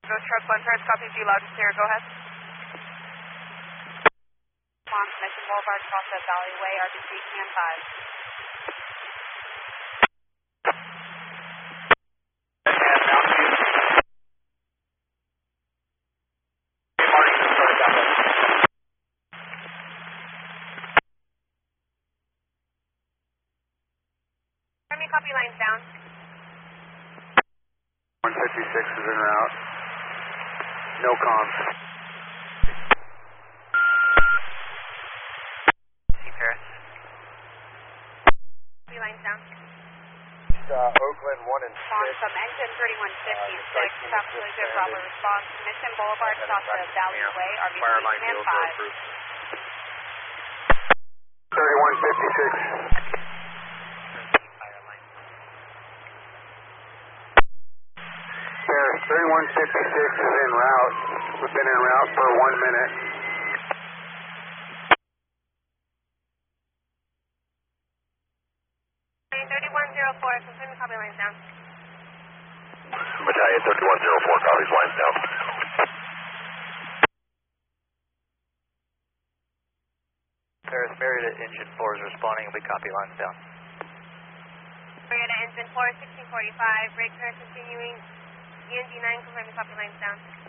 Ghost Truck 1 Paris, copy G, loud and clear, go ahead. Response, Mission Boulevard, Crossroads Alleyway, RBC, Cam 5. Let me copy lines down. 156 is en route. No comms. See Paris. Copy lines down. Oakland 1 and 6. Response from engine 3156, South Collision, Bravo response, Mission Boulevard, Crossroads Alleyway, RBC, Command 5. 3156. Paris, 3156 is en route. We've been en route for 1 minute. Confirm the copy lines down. Battalion 3104 copies lines down. Paris, Marietta Engine 4 is responding and we copy lines down. Marietta Engine 4, 1645, breaker continuing, END 9, confirm the copy lines down.